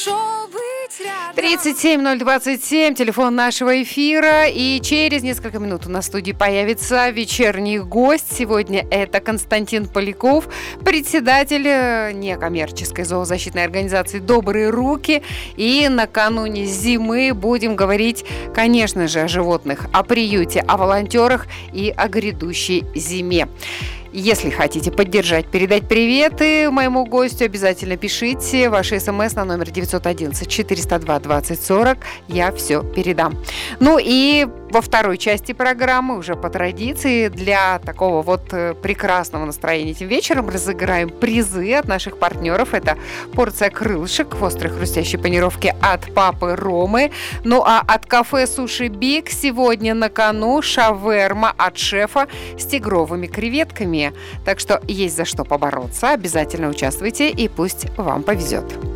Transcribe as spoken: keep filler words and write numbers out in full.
тридцать семь ноль двадцать семь, телефон нашего эфира, и через несколько минут у нас в студии появится вечерний гость. Сегодня это Константин Поляков, председатель некоммерческой зоозащитной организации «Добрые руки». И накануне зимы будем говорить, конечно же, о животных, о приюте, о волонтерах и о грядущей зиме. Если хотите поддержать, передать приветы моему гостю, обязательно пишите ваши смс на номер девятьсот одиннадцать четыреста два двадцать сорок. Я все передам. Ну и во второй части программы, уже по традиции, для такого вот прекрасного настроения этим вечером разыграем призы от наших партнеров. Это порция крылышек в острой хрустящей панировке от Папы Ромы. Ну а от кафе Суши Биг сегодня на кону шаверма от шефа с тигровыми креветками. Так что есть за что побороться. Обязательно участвуйте, и пусть вам повезет.